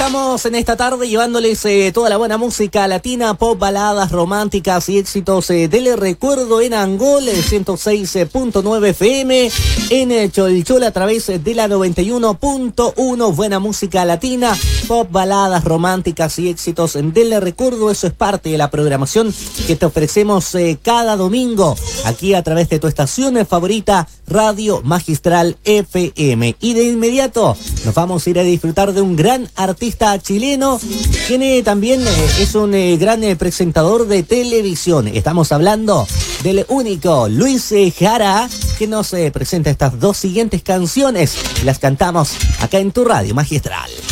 estamos en esta tarde llevándoles toda la buena música latina, pop, baladas románticas y éxitos del recuerdo en Angol, 106.9 FM, en Cholchol a través de la 91.1. Buena música latina, pop, baladas románticas y éxitos del recuerdo. Eso es parte de la programación que te ofrecemos cada domingo aquí a través de tu estación favorita, Radio Magistral FM. Y de inmediato nos vamos a ir a disfrutar de un gran artista chileno, quien también es un gran presentador de televisión. Estamos hablando del único Luis Jara, que nos presenta estas dos siguientes canciones. Las cantamos acá en tu Radio Magistral.